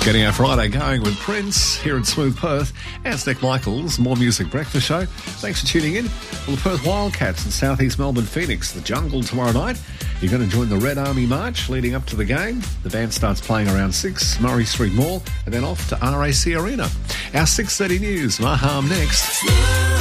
Getting our Friday going with Prince here in Smooth Perth. And it's Nick Michaels, More Music Breakfast Show. Thanks for tuning in. Well, the Perth Wildcats in Southeast Melbourne Phoenix, the Jungle tomorrow night. You're going to join the Red Army March leading up to the game. The band starts playing around 6, Murray Street Mall, and then off to RAC Arena. Our 6:30 news, Maham next.